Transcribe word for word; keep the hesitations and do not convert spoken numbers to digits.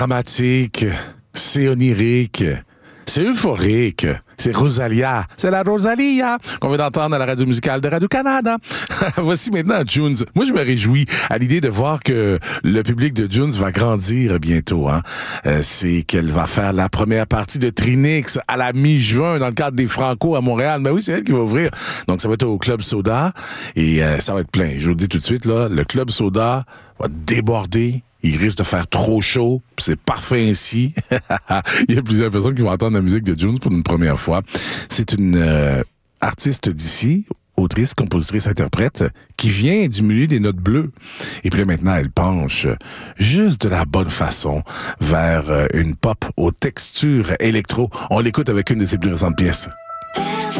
dramatique, c'est onirique, c'est euphorique. C'est Rosalia. C'est la Rosalia qu'on vient d'entendre à la radio musicale de Radio-Canada. Voici maintenant Junes. Moi, je me réjouis à l'idée de voir que le public de Junes va grandir bientôt. Hein. Euh, c'est qu'elle va faire la première partie de Trinix à la mi-juin dans le cadre des Franco à Montréal. Mais oui, c'est elle qui va ouvrir. Donc, ça va être au Club Soda et euh, ça va être plein. Je vous le dis tout de suite, là, le Club Soda va déborder. Il risque de faire trop chaud, c'est parfait ainsi. Il y a plusieurs personnes qui vont entendre la musique de Junes pour une première fois. C'est une euh, artiste d'ici, autrice, compositrice, interprète, qui vient du milieu des notes bleues. Et puis là, maintenant, elle penche juste de la bonne façon vers euh, une pop aux textures électro. On l'écoute avec une de ses plus récentes pièces.